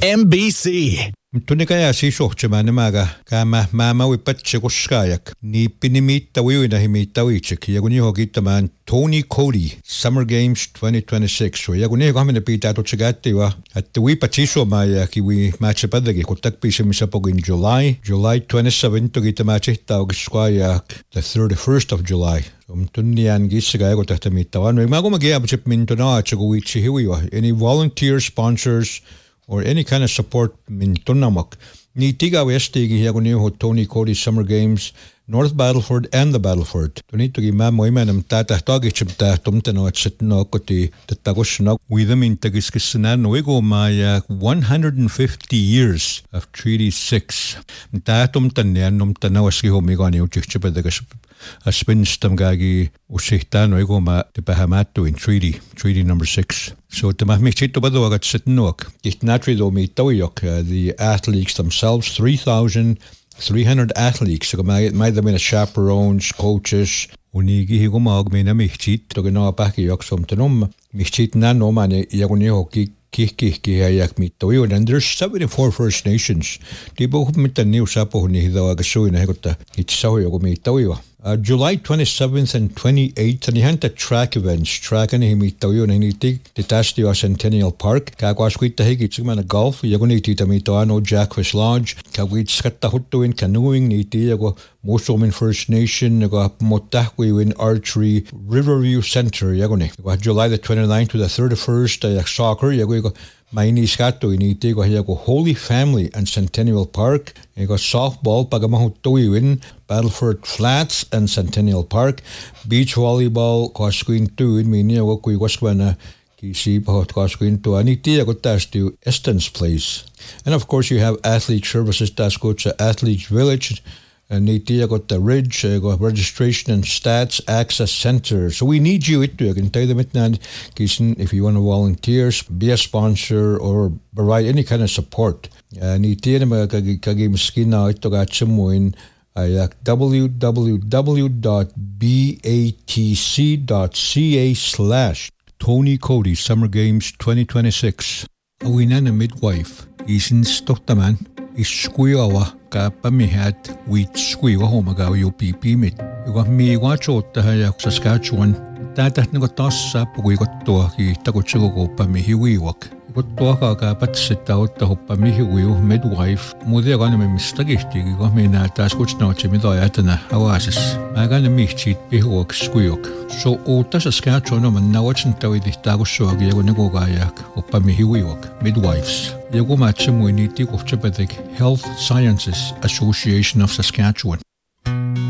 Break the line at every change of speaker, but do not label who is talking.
MBC.
Tunikaya si sohtsamaan namaga kama wipatse koskayak ni pinimiittawiuina himiittawiitsik ja kun johonkittamaan Tony Cody Summer Games 2026 ja kun johonkin pitää tutsikäättiwa että wipatsisomaa kiwi matchapadagi kutakpisemissa pogin July 27 tukittamaa tsihtaukiskuaja the 31st of July. Tunnian gissaga ego tahta miittavan. Mä kumakin jääpitsip min tunaatsa kun viitsi hiviwa. Any volunteer sponsors or any kind of support min tunnamak. Ni tiga westigi ja kun johon Tony Cody Summer Games North Battleford and the Battleford. Tunitugi mä moimenam tätä taagitsip tää tumteno et setno koti tätä kossana. Uitamin tagiskissana noigoma ja 150 years of Treaty 6. Tää tumtanne numtana waski homigani utsichipadagas Aspinstam gagi usihtan oigoma te pahamattu in treaty number 6. So the mahmichito badoagat sitnoak. It naturally mi tawiyok the athletes themselves 3,300 athletes. So may them in chaperones, coaches. Unigi higumag mina michit to gna baki yoksum tanum michit nanomane yagunihoki kihkihiyak mittoiun, and there's 74 First Nations. Di boh mit new sapo ni hidawa gasuina hekota itsaw yogo mittoiwa. July 27th and 28th, and he had the track events. Track and he meet the United Detastio Centennial Park. Kagwasquita Higits, man a golf, Yaguniti Tamitoano, Jackfish Lodge, Kawit Skatahutu in canoeing, Niti, most women First Nation, Motahwi in Archery, Riverview Center, Yaguni. July the 29th to the 31st, soccer, Yago. Maini skato initi go Holy Family and Centennial Park. You got softball pagamahutuiwin Battleford Flats and Centennial Park. Beach volleyball Kosquin 2 in Minia Wokui Waswana Kisi Pahot Kosquin 2 Aniti Agotas to Eston's Place. And of course you have Athlete Services Tascocha Athletes Village. And I got the Ridge, got registration and stats access center. So we need you. I can tell them if you want to volunteer, be a sponsor, or provide any kind of support. www.batc.ca/Tony Cody Summer Games 2026. Awinana midwife. Isin stohtaman. Iskuiawa ka pamihat wheat skuiwa homagaw UPP mit. Yuga miiwa chotaha ya Saskatchewan. Tatat nga tassa pagwikottua ki takotsigo ko pamihiwiwak. Ikottua ka patsita otta hoppa mihiwiw midwife. Mudia ganime mistagihti ki mina taas kutsnautsi midajatana awasas. Magana mihtit pihuak skuiok. So ota Saskatchewan oman nawatsintavidihtaagussuagi yago negogaayak hoppa mihiwiwak midwives. Yago matchimuiniti kuhtsapadik Health Sciences Association of Saskatchewan.